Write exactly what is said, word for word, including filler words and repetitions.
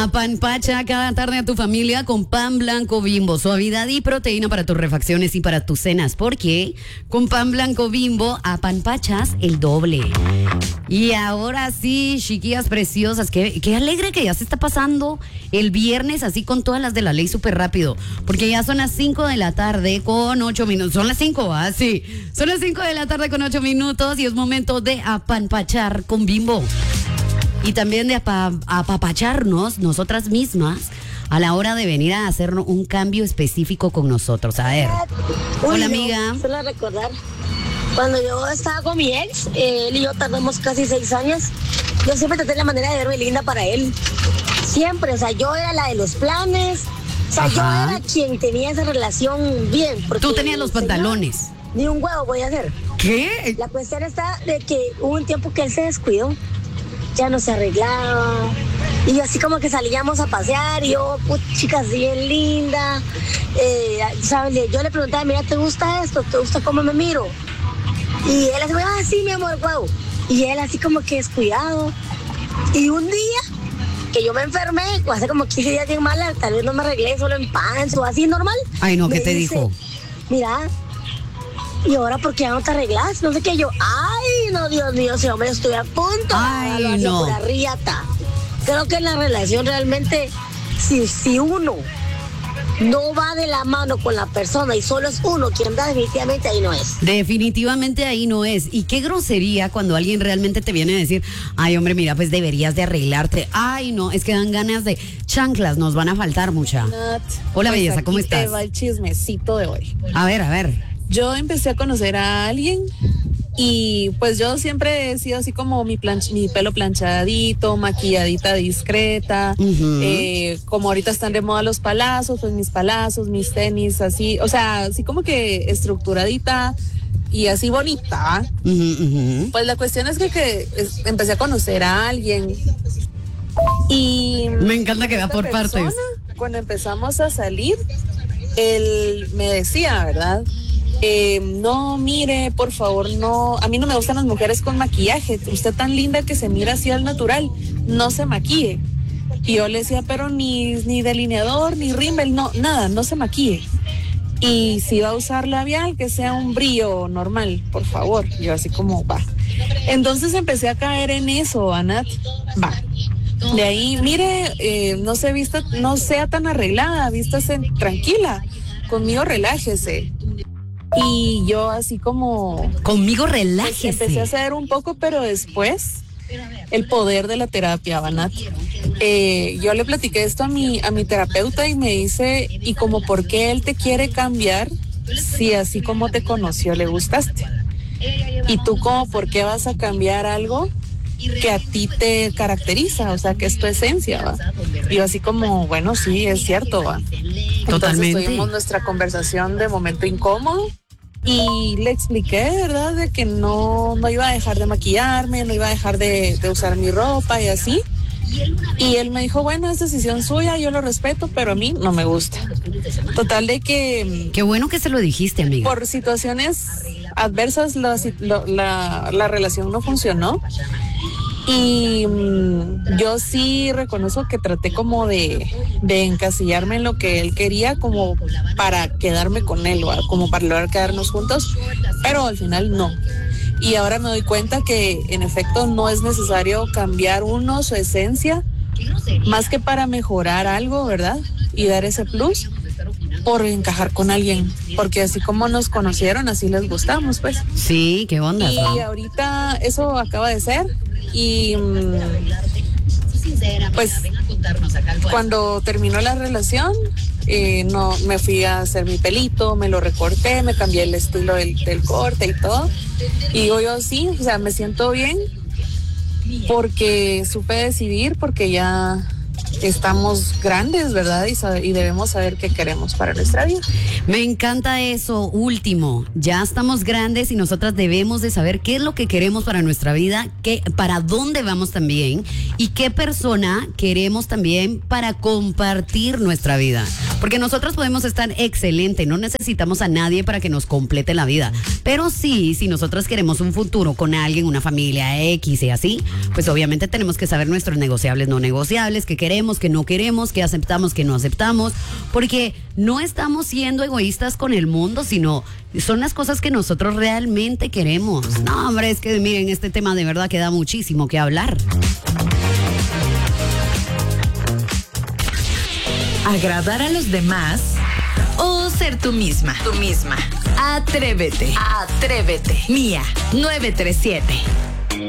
Apanpacha cada tarde a tu familia con pan blanco Bimbo. Suavidad y proteína para tus refacciones y para tus cenas. Porque con pan blanco Bimbo apanpachas el doble. Y ahora sí, chiquillas preciosas, qué, qué alegre que ya se está pasando el viernes así con todas las de la ley súper rápido. Porque ya son las cinco de la tarde con ocho minutos. Son las cinco, ¿ah? Sí. Son las cinco de la tarde con ocho minutos y es momento de apanpachar con Bimbo. Y también de apa- apapacharnos nosotras mismas a la hora de venir a hacer un cambio específico con nosotros. A ver. Uy, Hola, no, amiga. Solo recordar. Cuando yo estaba con mi ex, eh, él y yo tardamos casi seis años. Yo siempre traté la manera de verme linda para él. Siempre, o sea, yo era la de los planes. O sea, Ajá. yo era quien tenía esa relación bien. Porque Tú tenías los el señor, pantalones. ni un huevo voy a hacer. ¿Qué? La cuestión está de que hubo un tiempo que él se descuidó. Ya no se arreglaba. Y yo así como que salíamos a pasear. Y yo, put, chica, así bien linda. Eh, ¿sabes? Yo le preguntaba, mira, ¿te gusta esto? ¿Te gusta cómo me miro? Y él así, ah, sí, mi amor, guau. Y él así como que descuidado. Y un día que yo me enfermé, hace como quince días bien mala, tal vez no me arreglé, solo en pants o así normal. Ay, no, ¿qué me te dice, dijo? Mira, ¿y ahora por qué ya no te arreglas? No sé qué. Yo, ay, no, Dios mío, si hombre, estoy a punto. Ay, lo hacía no. pura riata. Creo que en la relación realmente, si, si uno no va de la mano con la persona y solo es uno quien da, definitivamente ahí no es. Definitivamente ahí no es. Y qué grosería cuando alguien realmente te viene a decir, ay, hombre, mira, pues deberías de arreglarte. Ay, no, es que dan ganas de chanclas, nos van a faltar mucha. Nat, Hola, pues belleza, aquí ¿cómo te estás? va el chismecito de hoy. A ver, a ver. Yo empecé a conocer a alguien y pues yo siempre he sido así como mi, planch- mi pelo planchadito, maquilladita discreta, Ujú. eh, como ahorita están de moda los palazos, pues mis palazos, mis tenis, así, o sea, así como que estructuradita y así bonita. Ujú, ujú. Pues la cuestión es que, que es- empecé a conocer a alguien y Me encanta que vea esta por persona, partes. cuando empezamos a salir, él me decía, ¿verdad? Eh, no, mire, por favor, no, a mí no me gustan las mujeres con maquillaje. Usted tan linda que se mira así al natural, no se maquille. Y yo le decía, pero ni, ni delineador, ni rímel, no, nada, no se maquille. Y si va a usar labial, que sea un brillo normal, por favor. Yo así como, va. Entonces empecé a caer en eso, Anat. Va. De ahí, mire, eh, no se vista, no sea tan arreglada, vístase tranquila. Conmigo relájese. Y yo así como Conmigo pues, relájese. empecé a hacer un poco, pero después el poder de la terapia, Banat. Eh, yo le platiqué esto a mi, a mi terapeuta y me dice, ¿y como por qué él te quiere cambiar si así como te conoció le gustaste? ¿Y tú como por qué vas a cambiar algo que a ti te caracteriza, o sea, que es tu esencia, ¿va? Y yo así como, bueno, sí, es cierto, ¿va? Totalmente. Entonces tuvimos nuestra conversación de momento incómodo y le expliqué, ¿verdad?, de que no, no iba a dejar de maquillarme, no iba a dejar de, de usar mi ropa y así. Y él me dijo, bueno, es decisión suya, yo lo respeto, pero a mí no me gusta. Total de que Qué bueno que se lo dijiste, amiga. por situaciones adversas la, lo- la, la relación no funcionó. Y mm, yo sí reconozco que traté como de, de encasillarme en lo que él quería como para quedarme con él, ¿va? Como para lograr quedarnos juntos, pero al final no. Y ahora me doy cuenta que en efecto no es necesario cambiar uno su esencia, más que para mejorar algo, ¿verdad? Y dar ese plus por encajar con alguien, porque así como nos conocieron, así les gustamos, pues. Sí, qué onda. Y ahorita eso acaba de ser y mm, pues cuando terminó la relación eh, no me fui a hacer mi pelito, me lo recorté, me cambié el estilo del, del corte y todo. Y digo yo sí, o sea, me siento bien porque supe decidir, porque ya estamos grandes, ¿verdad? Y, sabe- y debemos saber qué queremos para nuestra vida. Me encanta eso último. Ya estamos grandes y nosotras debemos de saber qué es lo que queremos para nuestra vida, qué, para dónde vamos también y qué persona queremos también para compartir nuestra vida. Porque nosotros podemos estar excelente, no necesitamos a nadie para que nos complete la vida. Pero sí, si nosotros queremos un futuro con alguien, una familia X y así, pues obviamente tenemos que saber nuestros negociables, no negociables, qué queremos, qué no queremos, qué aceptamos, qué no aceptamos, porque no estamos siendo egoístas con el mundo, sino son las cosas que nosotros realmente queremos. No, hombre, es que miren, este tema de verdad que da muchísimo que hablar. ¿Agradar a los demás o ser tú misma? Tú misma. Atrévete. Atrévete. Mía, nueve tres siete.